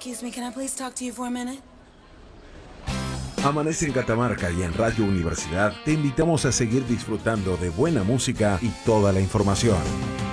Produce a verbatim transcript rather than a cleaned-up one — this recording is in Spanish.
Excuse me, can I please talk to you for a minute? Amanece en Catamarca y en Radio Universidad te invitamos a seguir disfrutando de buena música y toda la información.